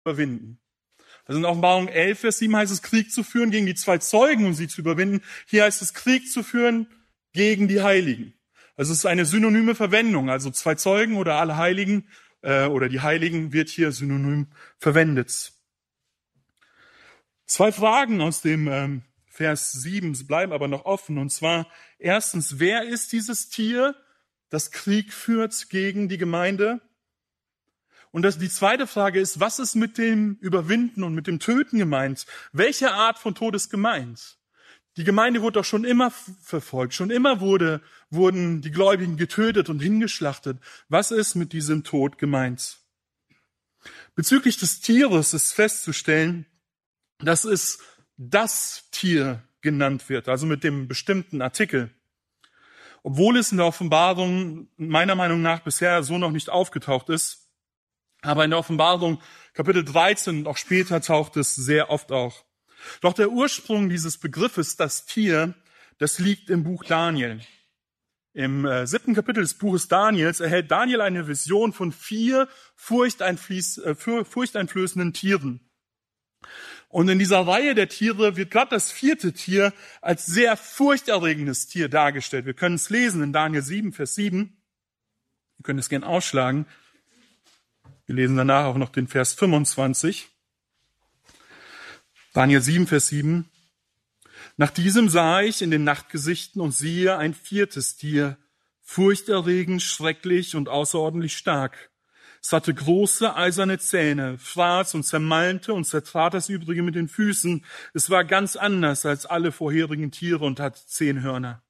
überwinden. Also in Offenbarung 11, Vers 7 heißt es, Krieg zu führen gegen die 2 Zeugen, um sie zu überwinden. Hier heißt es, Krieg zu führen gegen die Heiligen. Also es ist eine synonyme Verwendung. Also 2 Zeugen oder alle Heiligen oder die Heiligen wird hier synonym verwendet. 2 Fragen aus dem Vers 7 bleiben aber noch offen. Und zwar erstens, wer ist dieses Tier, das Krieg führt gegen die Gemeinde? Und die zweite Frage ist, was ist mit dem Überwinden und mit dem Töten gemeint? Welche Art von Tod ist gemeint? Die Gemeinde wurde doch schon immer verfolgt. Schon immer wurden die Gläubigen getötet und hingeschlachtet. Was ist mit diesem Tod gemeint? Bezüglich des Tieres ist festzustellen, dass es das Tier genannt wird, also mit dem bestimmten Artikel. Obwohl es in der Offenbarung meiner Meinung nach bisher so noch nicht aufgetaucht ist, aber in der Offenbarung Kapitel 13 und auch später taucht es sehr oft auf. Doch der Ursprung dieses Begriffes, das Tier, das liegt im Buch Daniel. Im 7. Kapitel des Buches Daniels erhält Daniel eine Vision von 4 furchteinflößenden Tieren. Und in dieser Reihe der Tiere wird gerade das 4. Tier als sehr furchterregendes Tier dargestellt. Wir können es lesen in Daniel 7, Vers 7. Wir können es gerne ausschlagen. Wir lesen danach auch noch den Vers 25. Daniel 7, Vers 7. Nach diesem sah ich in den Nachtgesichten und siehe ein 4. Tier, furchterregend, schrecklich und außerordentlich stark. Es hatte große eiserne Zähne, fraß und zermalmte und zertrat das Übrige mit den Füßen. Es war ganz anders als alle vorherigen Tiere und hat 10 Hörner.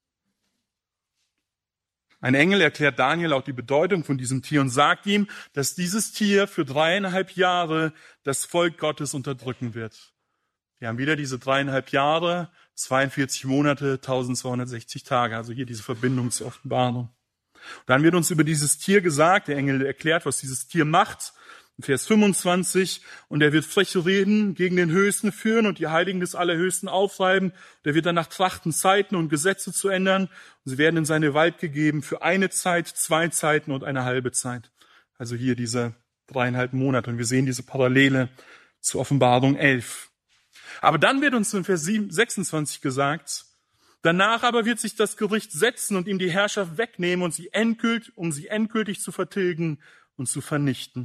Ein Engel erklärt Daniel auch die Bedeutung von diesem Tier und sagt ihm, dass dieses Tier für 3,5 Jahre das Volk Gottes unterdrücken wird. Wir haben wieder diese 3,5 Jahre, 42 Monate, 1260 Tage, also hier diese Verbindung zur Offenbarung. Und dann wird uns über dieses Tier gesagt, der Engel erklärt, was dieses Tier macht, in Vers 25, und er wird freche Reden gegen den Höchsten führen und die Heiligen des Allerhöchsten aufreiben. Und er wird danach trachten, Zeiten und Gesetze zu ändern. Und sie werden in seine Gewalt gegeben für 1 Zeit, 2 Zeiten und 1/2 Zeit. Also hier diese 3,5 Monate. Und wir sehen diese Parallele zur Offenbarung 11. Aber dann wird uns in Vers 26 gesagt, danach aber wird sich das Gericht setzen und ihm die Herrschaft wegnehmen, um sie endgültig zu vertilgen und zu vernichten.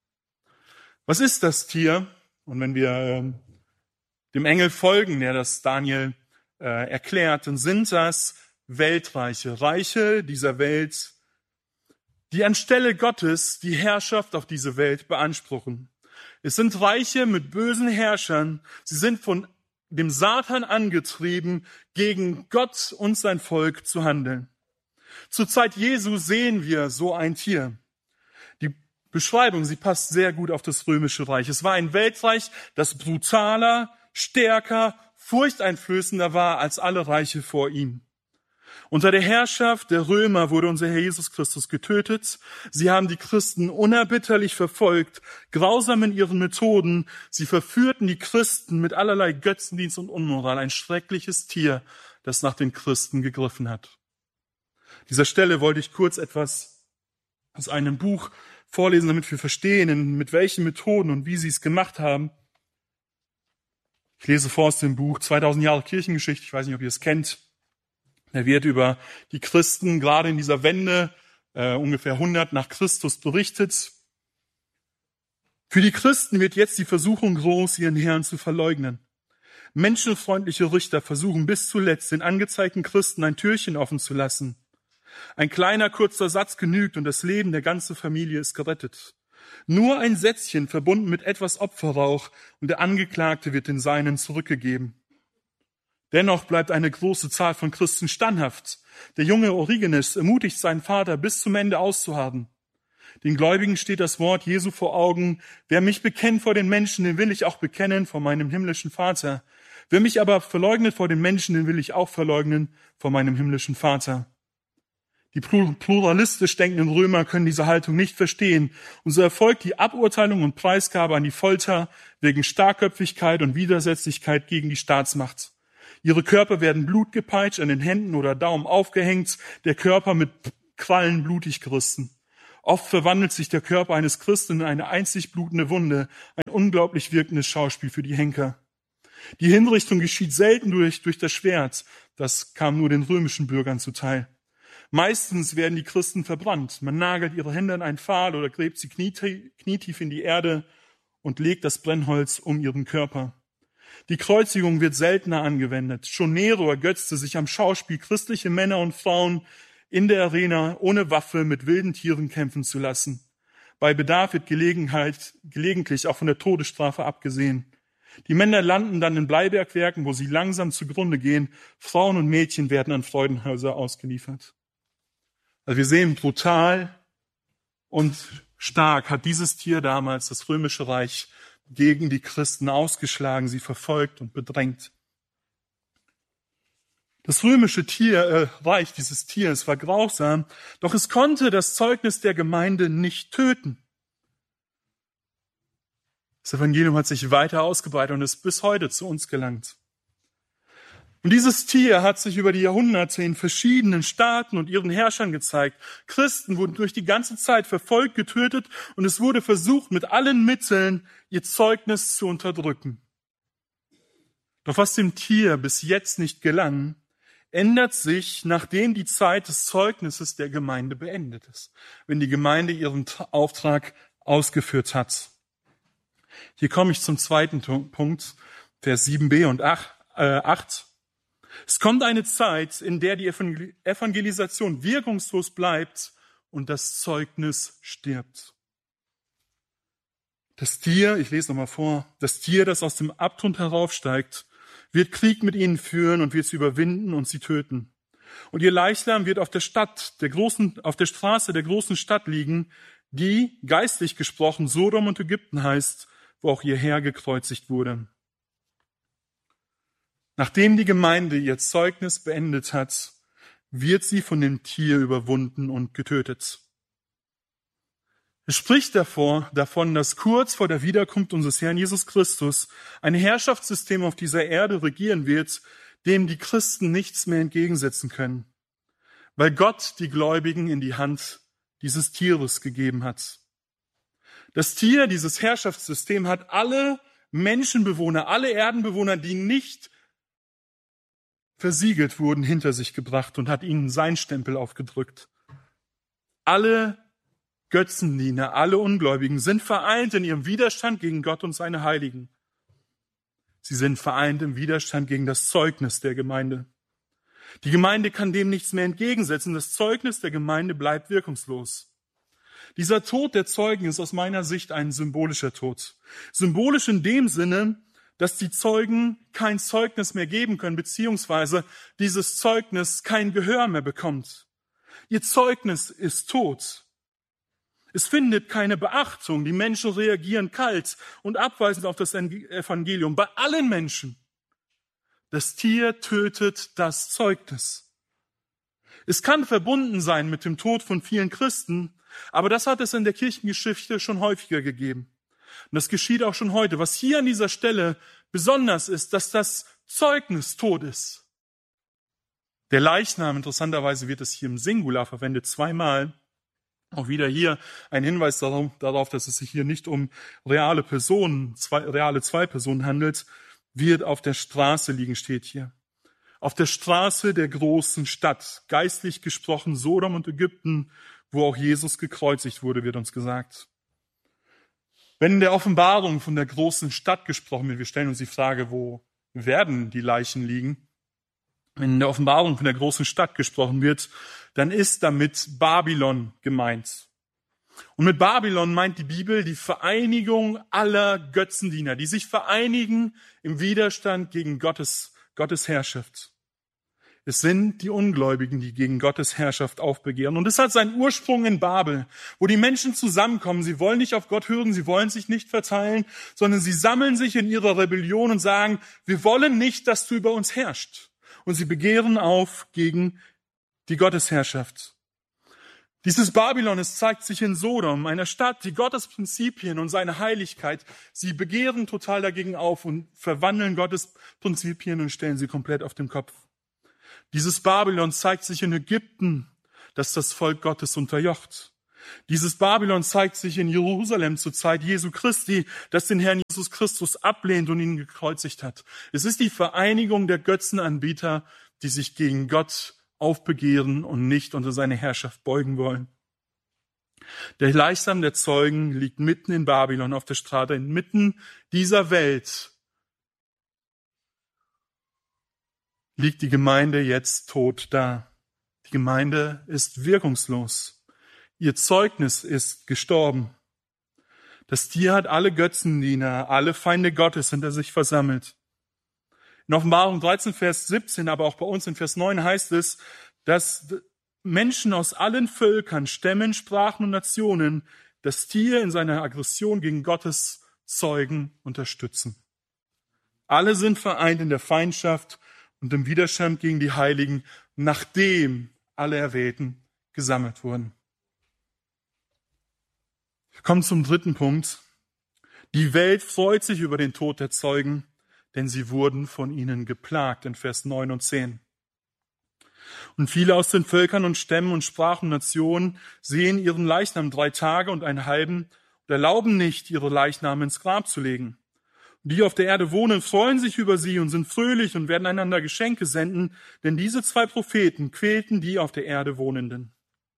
Was ist das Tier? Und wenn wir dem Engel folgen, der das Daniel erklärt, dann sind das Weltreiche, Reiche dieser Welt, die anstelle Gottes die Herrschaft auf diese Welt beanspruchen. Es sind Reiche mit bösen Herrschern. Sie sind von dem Satan angetrieben, gegen Gott und sein Volk zu handeln. Zur Zeit Jesu sehen wir so ein Tier. Die Beschreibung, sie passt sehr gut auf das römische Reich. Es war ein Weltreich, das brutaler, stärker, furchteinflößender war als alle Reiche vor ihm. Unter der Herrschaft der Römer wurde unser Herr Jesus Christus getötet. Sie haben die Christen unerbitterlich verfolgt, grausam in ihren Methoden. Sie verführten die Christen mit allerlei Götzendienst und Unmoral. Ein schreckliches Tier, das nach den Christen gegriffen hat. An dieser Stelle wollte ich kurz etwas aus einem Buch vorlesen, damit wir verstehen, mit welchen Methoden und wie sie es gemacht haben. Ich lese vor aus dem Buch 2000 Jahre Kirchengeschichte. Ich weiß nicht, ob ihr es kennt. Da wird über die Christen gerade in dieser Wende ungefähr 100 nach Christus berichtet. Für die Christen wird jetzt die Versuchung groß, ihren Herrn zu verleugnen. Menschenfreundliche Richter versuchen bis zuletzt, den angezeigten Christen ein Türchen offen zu lassen. Ein kleiner, kurzer Satz genügt und das Leben der ganzen Familie ist gerettet. Nur ein Sätzchen verbunden mit etwas Opferrauch und der Angeklagte wird den Seinen zurückgegeben. Dennoch bleibt eine große Zahl von Christen standhaft. Der junge Origenes ermutigt seinen Vater, bis zum Ende auszuharren. Den Gläubigen steht das Wort Jesu vor Augen. Wer mich bekennt vor den Menschen, den will ich auch bekennen vor meinem himmlischen Vater. Wer mich aber verleugnet vor den Menschen, den will ich auch verleugnen vor meinem himmlischen Vater. Die pluralistisch denkenden Römer können diese Haltung nicht verstehen. Und so erfolgt die Aburteilung und Preisgabe an die Folter wegen Starrköpfigkeit und Widersetzlichkeit gegen die Staatsmacht. Ihre Körper werden blutgepeitscht, an den Händen oder Daumen aufgehängt, der Körper mit Krallen blutig gerissen. Oft verwandelt sich der Körper eines Christen in eine einzig blutende Wunde, ein unglaublich wirkendes Schauspiel für die Henker. Die Hinrichtung geschieht selten durch das Schwert, das kam nur den römischen Bürgern zuteil. Meistens werden die Christen verbrannt. Man nagelt ihre Hände an einen Pfahl oder gräbt sie knietief in die Erde und legt das Brennholz um ihren Körper. Die Kreuzigung wird seltener angewendet. Schon Nero ergötzte sich am Schauspiel, christliche Männer und Frauen in der Arena ohne Waffe mit wilden Tieren kämpfen zu lassen. Bei Bedarf wird gelegentlich auch von der Todesstrafe abgesehen. Die Männer landen dann in Bleibergwerken, wo sie langsam zugrunde gehen. Frauen und Mädchen werden an Freudenhäuser ausgeliefert. Also wir sehen, brutal und stark hat dieses Tier damals das Römische Reich gegen die Christen ausgeschlagen, sie verfolgt und bedrängt. Das römische Reich dieses Tieres war grausam, doch es konnte das Zeugnis der Gemeinde nicht töten. Das Evangelium hat sich weiter ausgebreitet und ist bis heute zu uns gelangt. Und dieses Tier hat sich über die Jahrhunderte in verschiedenen Staaten und ihren Herrschern gezeigt. Christen wurden durch die ganze Zeit verfolgt, getötet und es wurde versucht, mit allen Mitteln ihr Zeugnis zu unterdrücken. Doch was dem Tier bis jetzt nicht gelang, ändert sich, nachdem die Zeit des Zeugnisses der Gemeinde beendet ist, wenn die Gemeinde ihren Auftrag ausgeführt hat. Hier komme ich zum zweiten Punkt, Vers 7b und 8. Es kommt eine Zeit, in der die Evangelisation wirkungslos bleibt und das Zeugnis stirbt. Das Tier, ich lese nochmal vor, das Tier, das aus dem Abgrund heraufsteigt, wird Krieg mit ihnen führen und wird sie überwinden und sie töten. Und ihr Leichnam wird auf der Straße der großen Stadt liegen, die, geistlich gesprochen, Sodom und Ägypten heißt, wo auch ihr Herr gekreuzigt wurde. Nachdem die Gemeinde ihr Zeugnis beendet hat, wird sie von dem Tier überwunden und getötet. Es spricht davon, dass kurz vor der Wiederkunft unseres Herrn Jesus Christus ein Herrschaftssystem auf dieser Erde regieren wird, dem die Christen nichts mehr entgegensetzen können, weil Gott die Gläubigen in die Hand dieses Tieres gegeben hat. Das Tier, dieses Herrschaftssystem, hat alle Menschenbewohner, alle Erdenbewohner, die nicht versiegelt wurden, hinter sich gebracht und hat ihnen seinen Stempel aufgedrückt. Alle Götzendiener, alle Ungläubigen sind vereint in ihrem Widerstand gegen Gott und seine Heiligen. Sie sind vereint im Widerstand gegen das Zeugnis der Gemeinde. Die Gemeinde kann dem nichts mehr entgegensetzen. Das Zeugnis der Gemeinde bleibt wirkungslos. Dieser Tod der Zeugen ist aus meiner Sicht ein symbolischer Tod. Symbolisch in dem Sinne, dass die Zeugen kein Zeugnis mehr geben können, beziehungsweise dieses Zeugnis kein Gehör mehr bekommt. Ihr Zeugnis ist tot. Es findet keine Beachtung. Die Menschen reagieren kalt und abweisend auf das Evangelium. Bei allen Menschen. Das Tier tötet das Zeugnis. Es kann verbunden sein mit dem Tod von vielen Christen, aber das hat es in der Kirchengeschichte schon häufiger gegeben. Und das geschieht auch schon heute. Was hier an dieser Stelle besonders ist, dass das Zeugnis tot ist. Der Leichnam, interessanterweise wird es hier im Singular verwendet, zweimal. Auch wieder hier ein Hinweis darauf, dass es sich hier nicht um reale zwei Personen handelt, wird auf der Straße liegen, steht hier. Auf der Straße der großen Stadt, geistlich gesprochen Sodom und Ägypten, wo auch Jesus gekreuzigt wurde, wird uns gesagt. Wenn in der Offenbarung von der großen Stadt gesprochen wird, wir stellen uns die Frage, wo werden die Leichen liegen? Wenn in der Offenbarung von der großen Stadt gesprochen wird, dann ist damit Babylon gemeint. Und mit Babylon meint die Bibel die Vereinigung aller Götzendiener, die sich vereinigen im Widerstand gegen Gottes Herrschaft. Es sind die Ungläubigen, die gegen Gottes Herrschaft aufbegehren. Und es hat seinen Ursprung in Babel, wo die Menschen zusammenkommen. Sie wollen nicht auf Gott hören, sie wollen sich nicht verteilen, sondern sie sammeln sich in ihrer Rebellion und sagen, wir wollen nicht, dass du über uns herrschst. Und sie begehren auf gegen die Gottesherrschaft. Dieses Babylon, es zeigt sich in Sodom, einer Stadt, die Gottes Prinzipien und seine Heiligkeit, sie begehren total dagegen auf und verwandeln Gottes Prinzipien und stellen sie komplett auf den Kopf. Dieses Babylon zeigt sich in Ägypten, das das Volk Gottes unterjocht. Dieses Babylon zeigt sich in Jerusalem zur Zeit Jesu Christi, das den Herrn Jesus Christus ablehnt und ihn gekreuzigt hat. Es ist die Vereinigung der Götzenanbieter, die sich gegen Gott aufbegehren und nicht unter seine Herrschaft beugen wollen. Der Leichnam der Zeugen liegt mitten in Babylon auf der Straße, inmitten dieser Welt liegt die Gemeinde jetzt tot da. Die Gemeinde ist wirkungslos. Ihr Zeugnis ist gestorben. Das Tier hat alle Götzendiener, alle Feinde Gottes hinter sich versammelt. In Offenbarung 13, Vers 17, aber auch bei uns in Vers 9 heißt es, dass Menschen aus allen Völkern, Stämmen, Sprachen und Nationen das Tier in seiner Aggression gegen Gottes Zeugen unterstützen. Alle sind vereint in der Feindschaft und im Widerstand gegen die Heiligen, nachdem alle Erwählten gesammelt wurden. Wir kommen zum dritten Punkt. Die Welt freut sich über den Tod der Zeugen, denn sie wurden von ihnen geplagt, in Vers 9 und 10. Und viele aus den Völkern und Stämmen und Sprachen und Nationen sehen ihren Leichnam 3 Tage und einen halben und erlauben nicht, ihre Leichname ins Grab zu legen. Und die auf der Erde wohnen, freuen sich über sie und sind fröhlich und werden einander Geschenke senden, denn diese 2 Propheten quälten die auf der Erde Wohnenden.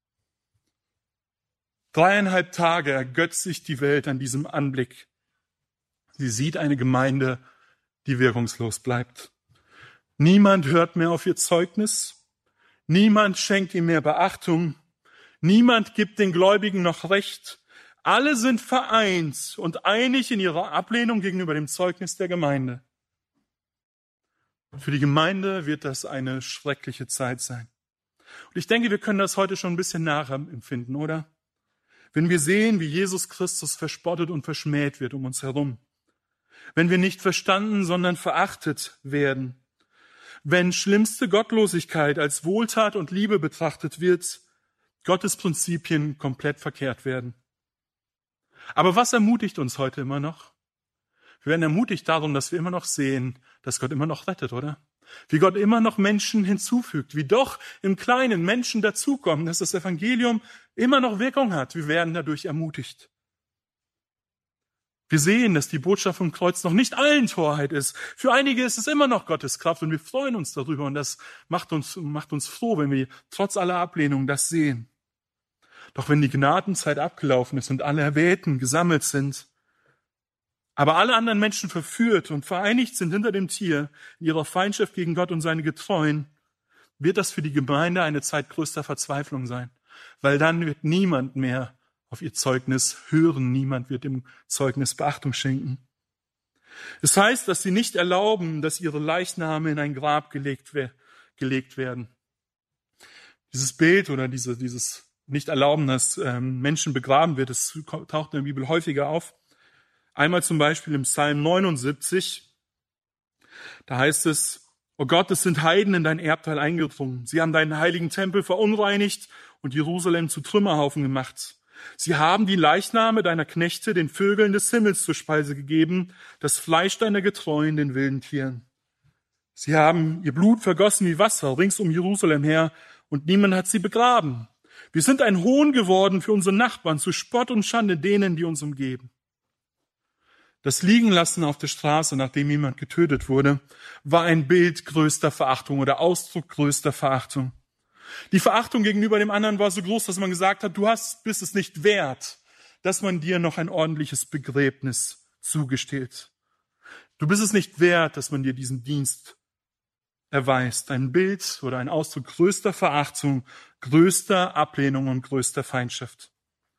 3,5 Tage ergötzt sich die Welt an diesem Anblick. Sie sieht eine Gemeinde, die wirkungslos bleibt. Niemand hört mehr auf ihr Zeugnis. Niemand schenkt ihm mehr Beachtung. Niemand gibt den Gläubigen noch Recht. Alle sind vereint und einig in ihrer Ablehnung gegenüber dem Zeugnis der Gemeinde. Für die Gemeinde wird das eine schreckliche Zeit sein. Und ich denke, wir können das heute schon ein bisschen nachempfinden, oder? Wenn wir sehen, wie Jesus Christus verspottet und verschmäht wird um uns herum. Wenn wir nicht verstanden, sondern verachtet werden. Wenn schlimmste Gottlosigkeit als Wohltat und Liebe betrachtet wird, Gottes Prinzipien komplett verkehrt werden. Aber was ermutigt uns heute immer noch? Wir werden ermutigt darum, dass wir immer noch sehen, dass Gott immer noch rettet, oder? Wie Gott immer noch Menschen hinzufügt, wie doch im Kleinen Menschen dazukommen, dass das Evangelium immer noch Wirkung hat. Wir werden dadurch ermutigt. Wir sehen, dass die Botschaft vom Kreuz noch nicht allen Torheit ist. Für einige ist es immer noch Gottes Kraft und wir freuen uns darüber und das macht uns froh, wenn wir trotz aller Ablehnung das sehen. Doch wenn die Gnadenzeit abgelaufen ist und alle Erwählten gesammelt sind, aber alle anderen Menschen verführt und vereinigt sind hinter dem Tier in ihrer Feindschaft gegen Gott und seine Getreuen, wird das für die Gemeinde eine Zeit größter Verzweiflung sein, weil dann wird niemand mehr auf ihr Zeugnis hören, niemand wird dem Zeugnis Beachtung schenken. Es heißt, dass sie nicht erlauben, dass ihre Leichname in ein Grab gelegt werden. Dieses Bild oder dieses Nicht-Erlauben, dass Menschen begraben wird, das taucht in der Bibel häufiger auf. Einmal zum Beispiel im Psalm 79, da heißt es, O Gott, es sind Heiden in dein Erbteil eingedrungen. Sie haben deinen heiligen Tempel verunreinigt und Jerusalem zu Trümmerhaufen gemacht. Sie haben die Leichname deiner Knechte den Vögeln des Himmels zur Speise gegeben, das Fleisch deiner Getreuen den wilden Tieren. Sie haben ihr Blut vergossen wie Wasser rings um Jerusalem her und niemand hat sie begraben. Wir sind ein Hohn geworden für unsere Nachbarn, zu Spott und Schande denen, die uns umgeben. Das Liegenlassen auf der Straße, nachdem jemand getötet wurde, war ein Bild größter Verachtung oder Ausdruck größter Verachtung. Die Verachtung gegenüber dem anderen war so groß, dass man gesagt hat, bist es nicht wert, dass man dir noch ein ordentliches Begräbnis zugesteht. Du bist es nicht wert, dass man dir diesen Dienst erweist. Ein Bild oder ein Ausdruck größter Verachtung, größter Ablehnung und größter Feindschaft.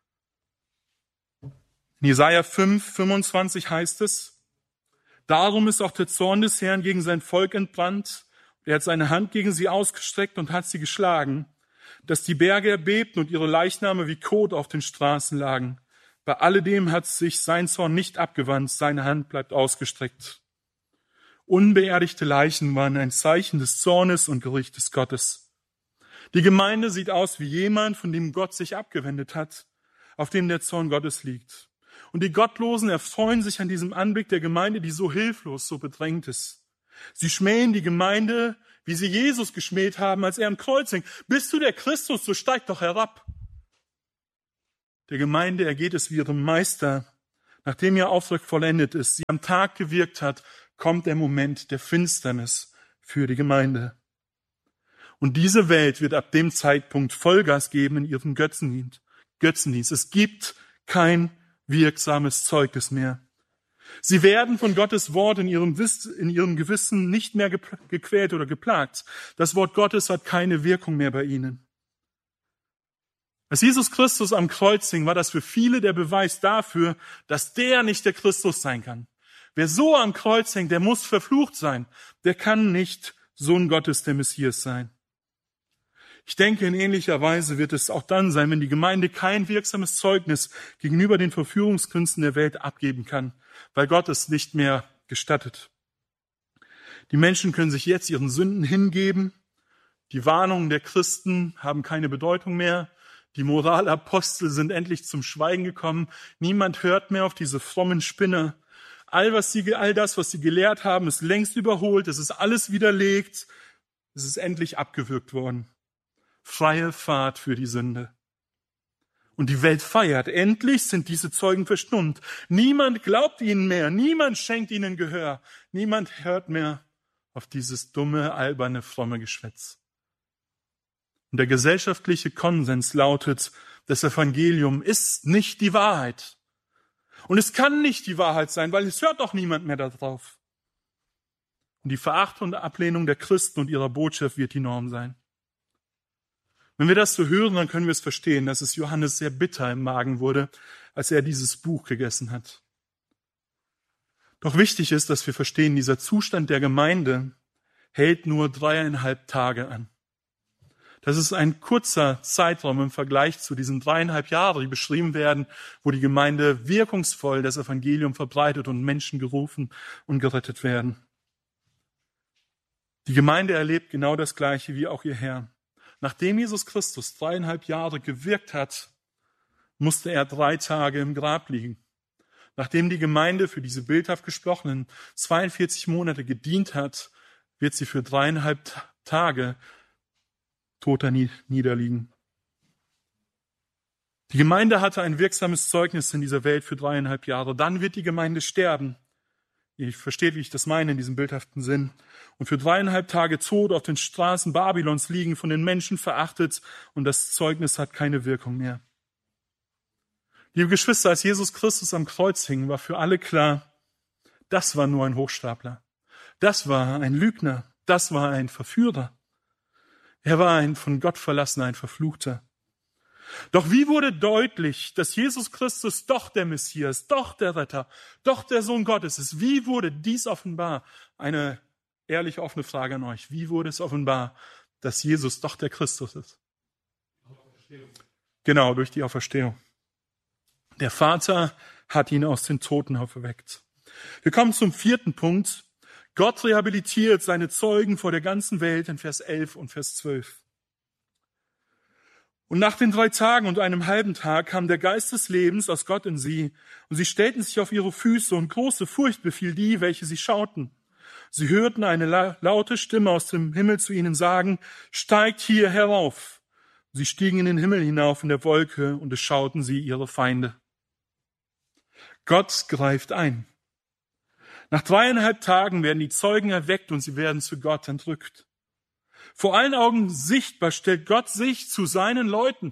In Jesaja 5,25 heißt es, darum ist auch der Zorn des Herrn gegen sein Volk entbrannt. Er hat seine Hand gegen sie ausgestreckt und hat sie geschlagen, dass die Berge erbebten und ihre Leichname wie Kot auf den Straßen lagen. Bei alledem hat sich sein Zorn nicht abgewandt, seine Hand bleibt ausgestreckt. Unbeerdigte Leichen waren ein Zeichen des Zornes und Gerichtes Gottes. Die Gemeinde sieht aus wie jemand, von dem Gott sich abgewendet hat, auf dem der Zorn Gottes liegt. Und die Gottlosen erfreuen sich an diesem Anblick der Gemeinde, die so hilflos, so bedrängt ist. Sie schmähen die Gemeinde, wie sie Jesus geschmäht haben, als er am Kreuz hing. Bist du der Christus, so steig doch herab. Der Gemeinde ergeht es wie ihrem Meister. Nachdem ihr Auftrag vollendet ist, sie am Tag gewirkt hat, kommt der Moment der Finsternis für die Gemeinde. Und diese Welt wird ab dem Zeitpunkt Vollgas geben in ihrem Götzendienst. Es gibt kein wirksames Zeugnis mehr. Sie werden von Gottes Wort in ihrem Gewissen nicht mehr gequält oder geplagt. Das Wort Gottes hat keine Wirkung mehr bei ihnen. Als Jesus Christus am Kreuz hing, war das für viele der Beweis dafür, dass der nicht der Christus sein kann. Wer so am Kreuz hängt, der muss verflucht sein. Der kann nicht Sohn Gottes, der Messias sein. Ich denke, in ähnlicher Weise wird es auch dann sein, wenn die Gemeinde kein wirksames Zeugnis gegenüber den Verführungskünsten der Welt abgeben kann, weil Gott es nicht mehr gestattet. Die Menschen können sich jetzt ihren Sünden hingeben. Die Warnungen der Christen haben keine Bedeutung mehr. Die Moralapostel sind endlich zum Schweigen gekommen. Niemand hört mehr auf diese frommen Spinner. All das, was sie gelehrt haben, ist längst überholt. Es ist alles widerlegt. Es ist endlich abgewürgt worden. Freie Fahrt für die Sünde. Und die Welt feiert. Endlich sind diese Zeugen verstummt. Niemand glaubt ihnen mehr. Niemand schenkt ihnen Gehör. Niemand hört mehr auf dieses dumme, alberne, fromme Geschwätz. Und der gesellschaftliche Konsens lautet, das Evangelium ist nicht die Wahrheit. Und es kann nicht die Wahrheit sein, weil es hört doch niemand mehr darauf. Und die Verachtung und Ablehnung der Christen und ihrer Botschaft wird die Norm sein. Wenn wir das so hören, dann können wir es verstehen, dass es Johannes sehr bitter im Magen wurde, als er dieses Buch gegessen hat. Doch wichtig ist, dass wir verstehen, dieser Zustand der Gemeinde hält nur 3,5 Tage an. Das ist ein kurzer Zeitraum im Vergleich zu diesen 3,5 Jahren, die beschrieben werden, wo die Gemeinde wirkungsvoll das Evangelium verbreitet und Menschen gerufen und gerettet werden. Die Gemeinde erlebt genau das Gleiche wie auch ihr Herr. Nachdem Jesus Christus 3,5 Jahre gewirkt hat, musste er 3 Tage im Grab liegen. Nachdem die Gemeinde für diese bildhaft gesprochenen 42 Monate gedient hat, wird sie für 3,5 Tage toter niederliegen. Die Gemeinde hatte ein wirksames Zeugnis in dieser Welt für 3,5 Jahre. Dann wird die Gemeinde sterben. Ihr versteht, wie ich das meine in diesem bildhaften Sinn. Und für 3,5 Tage tot auf den Straßen Babylons liegen, von den Menschen verachtet, und das Zeugnis hat keine Wirkung mehr. Liebe Geschwister, als Jesus Christus am Kreuz hing, war für alle klar, das war nur ein Hochstapler. Das war ein Lügner. Das war ein Verführer. Er war ein von Gott verlassener, ein Verfluchter. Doch wie wurde deutlich, dass Jesus Christus doch der Messias, doch der Retter, doch der Sohn Gottes ist? Wie wurde dies offenbar? Eine ehrliche, offene Frage an euch. Wie wurde es offenbar, dass Jesus doch der Christus ist? Genau, durch die Auferstehung. Der Vater hat ihn aus den Toten auferweckt. Wir kommen zum 4. Punkt. Gott rehabilitiert seine Zeugen vor der ganzen Welt in Vers 11 und Vers 12. Und nach den 3 Tagen und einem halben Tag kam der Geist des Lebens aus Gott in sie, und sie stellten sich auf ihre Füße, und große Furcht befiel die, welche sie schauten. Sie hörten eine laute Stimme aus dem Himmel zu ihnen sagen, steigt hier herauf. Sie stiegen in den Himmel hinauf in der Wolke, und es schauten sie ihre Feinde. Gott greift ein. Nach 3,5 Tagen werden die Zeugen erweckt und sie werden zu Gott entrückt. Vor allen Augen sichtbar stellt Gott sich zu seinen Leuten.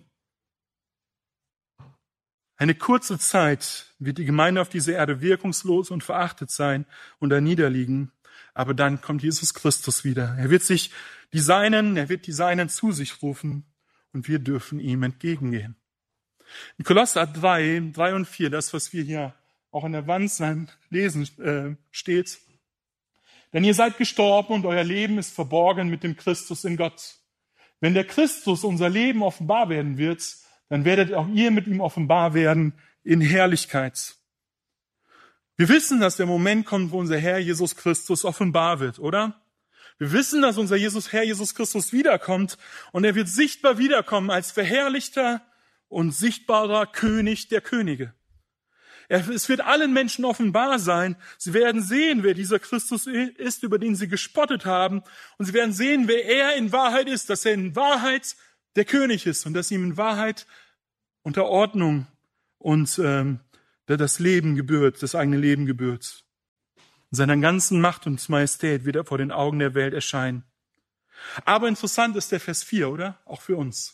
Eine kurze Zeit wird die Gemeinde auf dieser Erde wirkungslos und verachtet sein und da niederliegen. Aber dann kommt Jesus Christus wieder. Er wird die Seinen zu sich rufen, und wir dürfen ihm entgegengehen. In Kolosser 3 und 4, das, was wir hier auch an der Wand lesen, steht. Denn ihr seid gestorben und euer Leben ist verborgen mit dem Christus in Gott. Wenn der Christus unser Leben offenbar werden wird, dann werdet auch ihr mit ihm offenbar werden in Herrlichkeit. Wir wissen, dass der Moment kommt, wo unser Herr Jesus Christus offenbar wird, oder? Wir wissen, dass unser Herr Jesus Christus wiederkommt, und er wird sichtbar wiederkommen als verherrlichter und sichtbarer König der Könige. Es wird allen Menschen offenbar sein. Sie werden sehen, wer dieser Christus ist, über den sie gespottet haben. Und sie werden sehen, wer er in Wahrheit ist, dass er in Wahrheit der König ist und dass ihm in Wahrheit Unterordnung und der das Leben gebührt, das eigene Leben gebührt. In seiner ganzen Macht und Majestät wird er vor den Augen der Welt erscheinen. Aber interessant ist der Vers 4, oder? Auch für uns.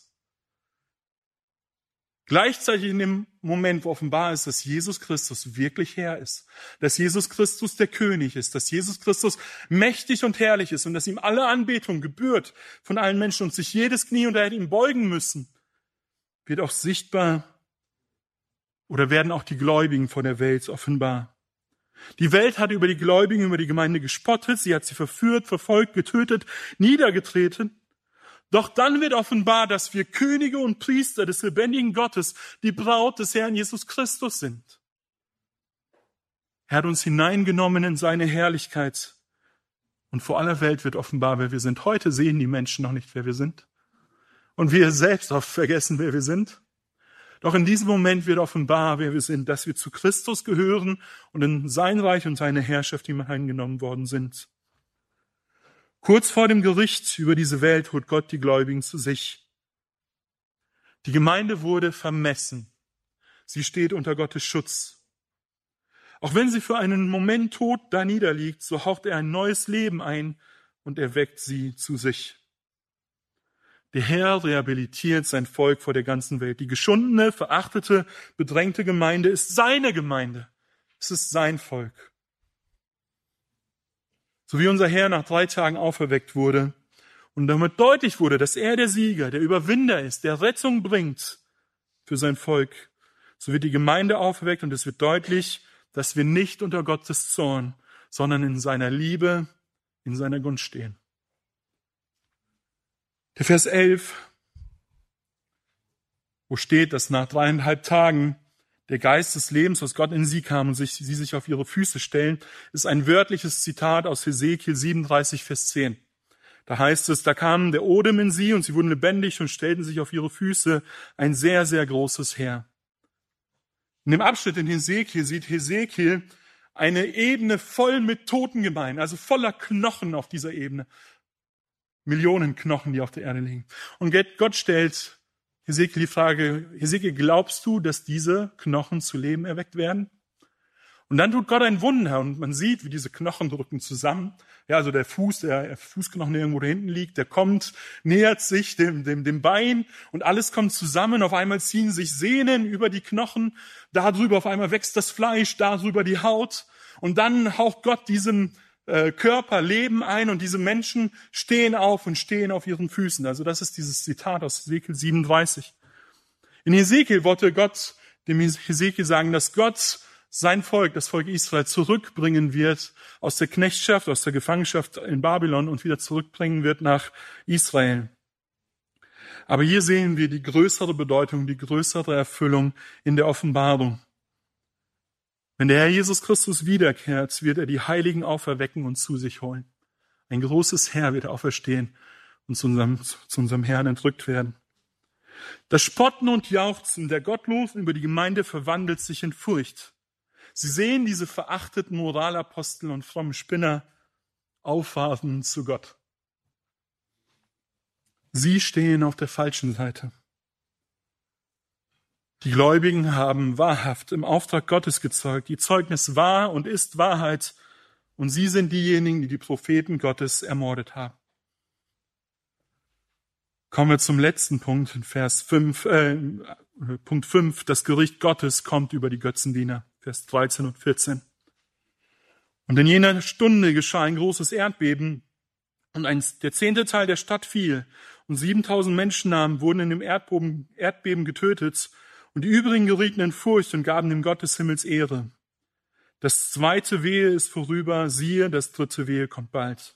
Gleichzeitig in dem Moment, wo offenbar ist, dass Jesus Christus wirklich Herr ist, dass Jesus Christus der König ist, dass Jesus Christus mächtig und herrlich ist und dass ihm alle Anbetung gebührt von allen Menschen und sich jedes Knie unter ihm beugen müssen, wird auch sichtbar oder werden auch die Gläubigen vor der Welt offenbar. Die Welt hat über die Gläubigen, über die Gemeinde gespottet, sie hat sie verführt, verfolgt, getötet, niedergetreten. Doch dann wird offenbar, dass wir Könige und Priester des lebendigen Gottes, die Braut des Herrn Jesus Christus sind. Er hat uns hineingenommen in seine Herrlichkeit. Und vor aller Welt wird offenbar, wer wir sind. Heute sehen die Menschen noch nicht, wer wir sind. Und wir selbst oft vergessen, wer wir sind. Doch in diesem Moment wird offenbar, wer wir sind, dass wir zu Christus gehören und in sein Reich und seine Herrschaft hineingenommen worden sind. Kurz vor dem Gericht über diese Welt holt Gott die Gläubigen zu sich. Die Gemeinde wurde vermessen. Sie steht unter Gottes Schutz. Auch wenn sie für einen Moment tot da niederliegt, so haucht er ein neues Leben ein und erweckt sie zu sich. Der Herr rehabilitiert sein Volk vor der ganzen Welt. Die geschundene, verachtete, bedrängte Gemeinde ist seine Gemeinde. Es ist sein Volk. So wie unser Herr nach 3 Tagen auferweckt wurde und damit deutlich wurde, dass er der Sieger, der Überwinder ist, der Rettung bringt für sein Volk, so wird die Gemeinde auferweckt und es wird deutlich, dass wir nicht unter Gottes Zorn, sondern in seiner Liebe, in seiner Gunst stehen. Der Vers 11, wo steht, dass nach 3,5 Tagen der Geist des Lebens aus Gott in sie kam und sie sich auf ihre Füße stellen, ist ein wörtliches Zitat aus Hesekiel 37, Vers 10. Da heißt es, da kam der Odem in sie und sie wurden lebendig und stellten sich auf ihre Füße, ein sehr, sehr großes Heer. In dem Abschnitt in Hesekiel sieht Hesekiel eine Ebene voll mit Totengemeinden, also voller Knochen auf dieser Ebene. Millionen Knochen, die auf der Erde liegen. Und Gott stellt Hesekiel die Frage, Hesekiel, glaubst du, dass diese Knochen zu Leben erweckt werden? Und dann tut Gott ein Wunder und man sieht, wie diese Knochen drücken zusammen. Ja, also der Fußknochen, der irgendwo da hinten liegt, der kommt, nähert sich dem Bein und alles kommt zusammen. Auf einmal ziehen sich Sehnen über die Knochen, darüber auf einmal wächst das Fleisch, darüber die Haut. Und dann haucht Gott diesem Körper Leben ein und diese Menschen stehen auf und stehen auf ihren Füßen. Also das ist dieses Zitat aus Hesekiel 37. In Hesekiel wollte Gott dem Hesekiel sagen, dass Gott sein Volk, das Volk Israel, zurückbringen wird aus der Knechtschaft, aus der Gefangenschaft in Babylon und wieder zurückbringen wird nach Israel. Aber hier sehen wir die größere Bedeutung, die größere Erfüllung in der Offenbarung. Wenn der Herr Jesus Christus wiederkehrt, wird er die Heiligen auferwecken und zu sich holen. Ein großes Heer wird auferstehen und zu unserem Herrn entrückt werden. Das Spotten und Jauchzen der Gottlosen über die Gemeinde verwandelt sich in Furcht. Sie sehen diese verachteten Moralapostel und frommen Spinner auffahren zu Gott. Sie stehen auf der falschen Seite. Die Gläubigen haben wahrhaft im Auftrag Gottes gezeugt. Ihr Zeugnis war und ist Wahrheit. Und sie sind diejenigen, die die Propheten Gottes ermordet haben. Kommen wir zum letzten Punkt, in Punkt 5. Das Gericht Gottes kommt über die Götzendiener. Vers 13 und 14. Und in jener Stunde geschah ein großes Erdbeben und der 10. Teil der Stadt fiel und 7000 Menschennamen wurden in dem Erdbeben getötet und die übrigen gerieten in Furcht und gaben dem Gott des Himmels Ehre. Das 2. Wehe ist vorüber, siehe, das 3. Wehe kommt bald.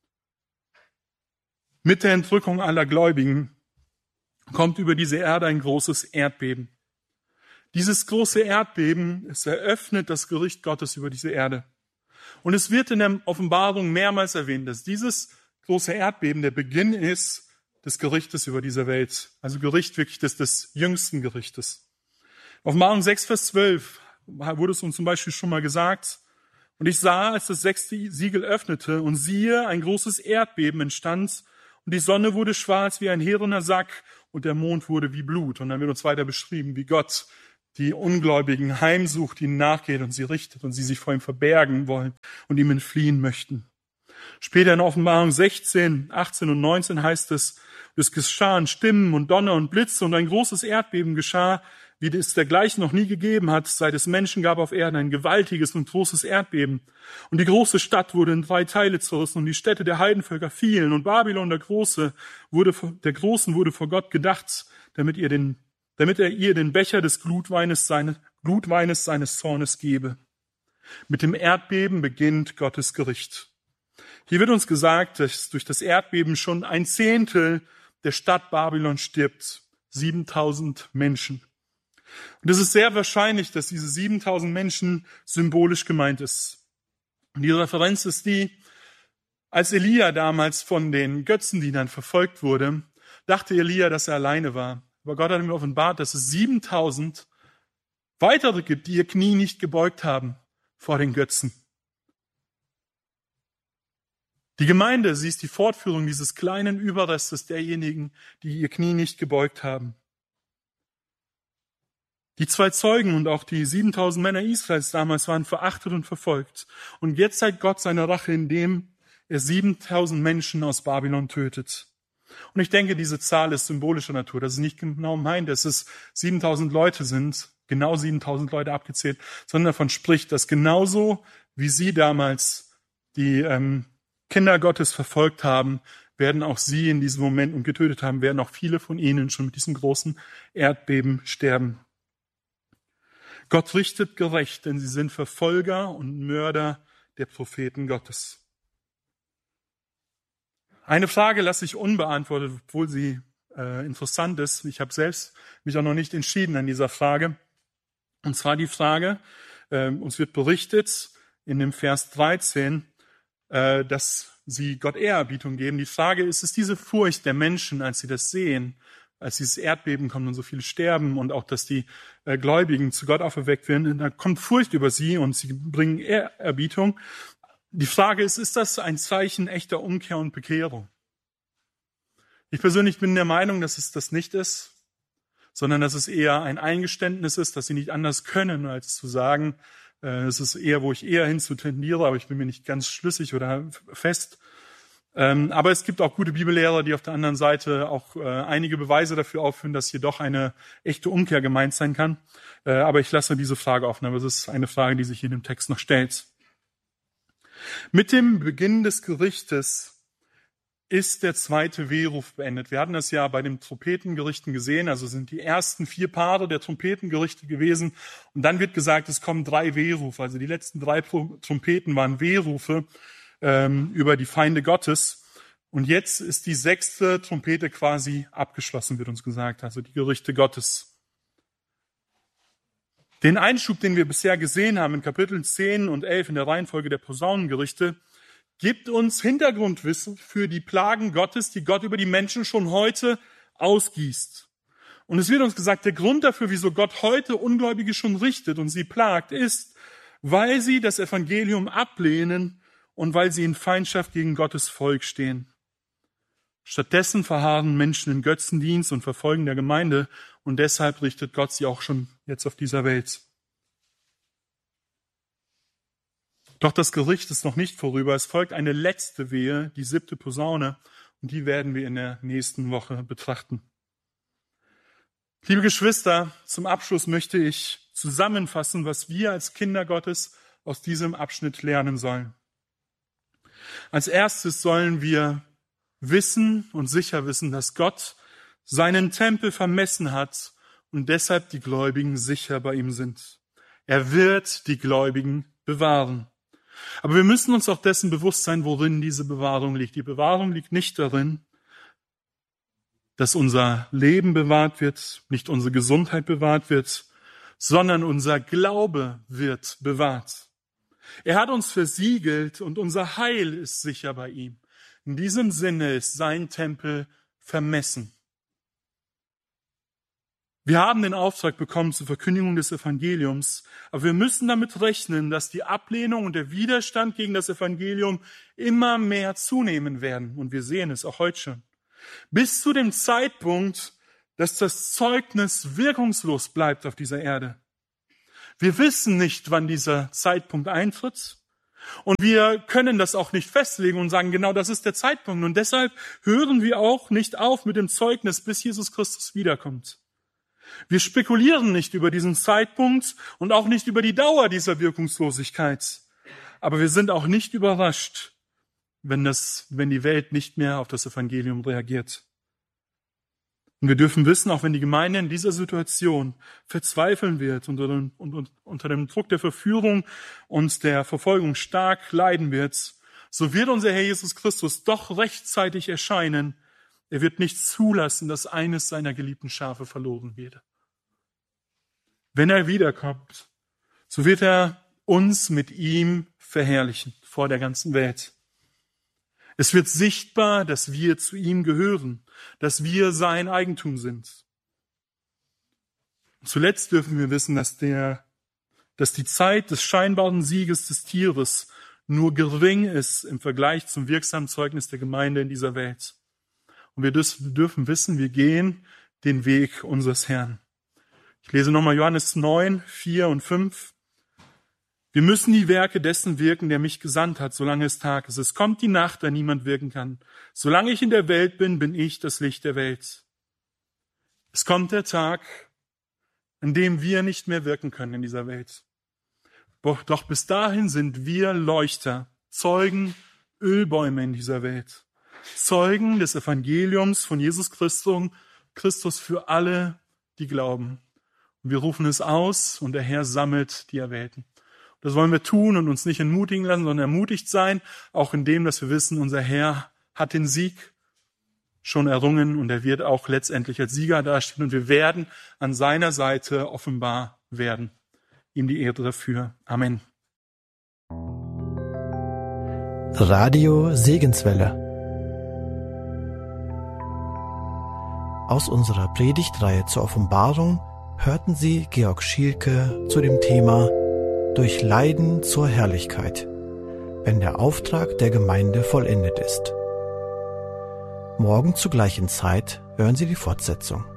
Mit der Entrückung aller Gläubigen kommt über diese Erde ein großes Erdbeben. Dieses große Erdbeben, es eröffnet das Gericht Gottes über diese Erde. Und es wird in der Offenbarung mehrmals erwähnt, dass dieses große Erdbeben der Beginn ist des Gerichtes über diese Welt. Also Gericht wirklich des jüngsten Gerichtes. Offenbarung 6, Vers 12 wurde es uns zum Beispiel schon mal gesagt. Und ich sah, als das 6. Siegel öffnete, und siehe, ein großes Erdbeben entstand, und die Sonne wurde schwarz wie ein härener Sack, und der Mond wurde wie Blut. Und dann wird uns weiter beschrieben, wie Gott die Ungläubigen heimsucht, ihnen nachgeht und sie richtet und sie sich vor ihm verbergen wollen und ihm entfliehen möchten. Später in Offenbarung 16, 18 und 19 heißt es geschahen Stimmen und Donner und Blitze und ein großes Erdbeben geschah, wie es dergleichen noch nie gegeben hat, seit es Menschen gab auf Erden, ein gewaltiges und großes Erdbeben. Und die große Stadt wurde in 3 Teile zerrissen und die Städte der Heidenvölker fielen und Babylon der Großen wurde vor Gott gedacht, damit er ihr den Becher des Glutweines seines Zornes gebe. Mit dem Erdbeben beginnt Gottes Gericht. Hier wird uns gesagt, dass durch das Erdbeben schon 1/10 der Stadt Babylon stirbt. 7.000 Menschen. Und es ist sehr wahrscheinlich, dass diese 7.000 Menschen symbolisch gemeint ist. Und die Referenz ist die, als Elia damals von den Götzendienern verfolgt wurde, dachte Elia, dass er alleine war. Aber Gott hat ihm offenbart, dass es 7.000 weitere gibt, die ihr Knie nicht gebeugt haben vor den Götzen. Die Gemeinde, sie ist die Fortführung dieses kleinen Überrestes derjenigen, die ihr Knie nicht gebeugt haben. Die 2 Zeugen und auch die 7.000 Männer Israels damals waren verachtet und verfolgt. Und jetzt zeigt Gott seine Rache, indem er 7.000 Menschen aus Babylon tötet. Und ich denke, diese Zahl ist symbolischer Natur. Das ist nicht genau meint, dass es 7.000 Leute sind, genau 7.000 Leute abgezählt, sondern davon spricht, dass genauso wie sie damals die Kinder Gottes verfolgt haben, werden auch sie in diesem Moment und getötet haben, werden auch viele von ihnen schon mit diesem großen Erdbeben sterben. Gott richtet gerecht, denn sie sind Verfolger und Mörder der Propheten Gottes. Eine Frage lasse ich unbeantwortet, obwohl sie interessant ist. Ich habe selbst mich auch noch nicht entschieden an dieser Frage. Und zwar die Frage, uns wird berichtet in dem Vers 13, dass sie Gott Ehrerbietung geben. Die Frage ist, ist diese Furcht der Menschen, als sie das sehen, als dieses Erdbeben kommt und so viele sterben und auch, dass die Gläubigen zu Gott auferweckt werden, da kommt Furcht über sie und sie bringen Ehrerbietung. Die Frage ist das ein Zeichen echter Umkehr und Bekehrung? Ich persönlich bin der Meinung, dass es das nicht ist, sondern dass es eher ein Eingeständnis ist, dass sie nicht anders können, als zu sagen, es ist eher, wo ich eher hinzu tendiere, aber ich bin mir nicht ganz schlüssig oder fest. Aber es gibt auch gute Bibellehrer, die auf der anderen Seite auch einige Beweise dafür aufführen, dass hier doch eine echte Umkehr gemeint sein kann. Aber ich lasse diese Frage offen, aber es ist eine Frage, die sich hier in dem Text noch stellt. Mit dem Beginn des Gerichtes ist der 2. Wehruf beendet. Wir hatten das ja bei den Trompetengerichten gesehen, also sind die ersten 4 Paare der Trompetengerichte gewesen. Und dann wird gesagt, es kommen 3 Wehrufe. Also die letzten 3 Trompeten waren Wehrufe über die Feinde Gottes. Und jetzt ist die 6. Trompete quasi abgeschlossen, wird uns gesagt, also die Gerichte Gottes. Den Einschub, den wir bisher gesehen haben in Kapiteln 10 und 11 in der Reihenfolge der Posaunengerichte, gibt uns Hintergrundwissen für die Plagen Gottes, die Gott über die Menschen schon heute ausgießt. Und es wird uns gesagt, der Grund dafür, wieso Gott heute Ungläubige schon richtet und sie plagt, ist, weil sie das Evangelium ablehnen und weil sie in Feindschaft gegen Gottes Volk stehen. Stattdessen verharren Menschen in Götzendienst und verfolgen der Gemeinde und deshalb richtet Gott sie auch schon jetzt auf dieser Welt. Doch das Gericht ist noch nicht vorüber. Es folgt eine letzte Wehe, die 7. Posaune, und die werden wir in der nächsten Woche betrachten. Liebe Geschwister, zum Abschluss möchte ich zusammenfassen, was wir als Kinder Gottes aus diesem Abschnitt lernen sollen. Als erstes sollen wir wissen und sicher wissen, dass Gott seinen Tempel vermessen hat und deshalb die Gläubigen sicher bei ihm sind. Er wird die Gläubigen bewahren. Aber wir müssen uns auch dessen bewusst sein, worin diese Bewahrung liegt. Die Bewahrung liegt nicht darin, dass unser Leben bewahrt wird, nicht unsere Gesundheit bewahrt wird, sondern unser Glaube wird bewahrt. Er hat uns versiegelt und unser Heil ist sicher bei ihm. In diesem Sinne ist sein Tempel vermessen. Wir haben den Auftrag bekommen zur Verkündigung des Evangeliums, aber wir müssen damit rechnen, dass die Ablehnung und der Widerstand gegen das Evangelium immer mehr zunehmen werden. Und wir sehen es auch heute schon. Bis zu dem Zeitpunkt, dass das Zeugnis wirkungslos bleibt auf dieser Erde. Wir wissen nicht, wann dieser Zeitpunkt eintritt. Und wir können das auch nicht festlegen und sagen, genau das ist der Zeitpunkt. Und deshalb hören wir auch nicht auf mit dem Zeugnis, bis Jesus Christus wiederkommt. Wir spekulieren nicht über diesen Zeitpunkt und auch nicht über die Dauer dieser Wirkungslosigkeit. Aber wir sind auch nicht überrascht, wenn die Welt nicht mehr auf das Evangelium reagiert. Und wir dürfen wissen, auch wenn die Gemeinde in dieser Situation verzweifeln wird und unter dem Druck der Verführung und der Verfolgung stark leiden wird, so wird unser Herr Jesus Christus doch rechtzeitig erscheinen. Er wird nicht zulassen, dass eines seiner geliebten Schafe verloren werde. Wenn er wiederkommt, so wird er uns mit ihm verherrlichen vor der ganzen Welt. Es wird sichtbar, dass wir zu ihm gehören, dass wir sein Eigentum sind. Und zuletzt dürfen wir wissen, dass die Zeit des scheinbaren Sieges des Tieres nur gering ist im Vergleich zum wirksamen Zeugnis der Gemeinde in dieser Welt. Und wir dürfen wissen, wir gehen den Weg unseres Herrn. Ich lese nochmal Johannes 9, 4 und 5. Wir müssen die Werke dessen wirken, der mich gesandt hat, solange es Tag ist. Es kommt die Nacht, da niemand wirken kann. Solange ich in der Welt bin, bin ich das Licht der Welt. Es kommt der Tag, an dem wir nicht mehr wirken können in dieser Welt. Doch bis dahin sind wir Leuchter, Zeugen, Ölbäume in dieser Welt. Zeugen des Evangeliums von Jesus Christus für alle, die glauben. Und wir rufen es aus und der Herr sammelt die Erwählten. Das wollen wir tun und uns nicht entmutigen lassen, sondern ermutigt sein, auch in dem, dass wir wissen, unser Herr hat den Sieg schon errungen und er wird auch letztendlich als Sieger dastehen und wir werden an seiner Seite offenbar werden. Ihm die Ehre dafür. Amen. Radio Segenswelle. Aus unserer Predigtreihe zur Offenbarung hörten Sie Georg Schielke zu dem Thema Durch Leiden zur Herrlichkeit, wenn der Auftrag der Gemeinde vollendet ist. Morgen zur gleichen Zeit hören Sie die Fortsetzung.